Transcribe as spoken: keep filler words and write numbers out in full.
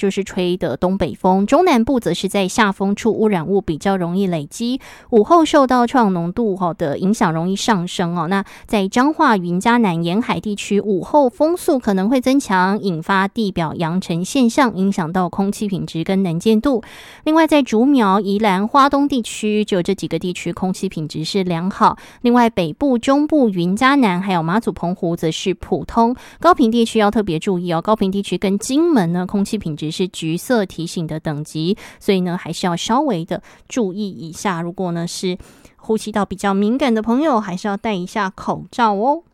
就是吹的东北风，中南部则是在下风处污染物比较容易累积，午后受到臭氧浓度的影响容易上升哦。那在彰化、云嘉南沿海地区，午后风速可能会增强，引发地表扬尘现象，影响到空气品质跟能见度。另外，在竹苗、宜兰、花东地区，就这几个地区空气品质是良好。另外，北部、中部、云嘉南还有马祖、澎湖则是普通。高屏地区要特别注意哦，高屏地区跟金门呢，空气品质是橘色提醒的等级，所以呢，还是要稍微的注意一下。如果呢是呼吸道比较敏感的朋友，还是要戴一下口罩哦。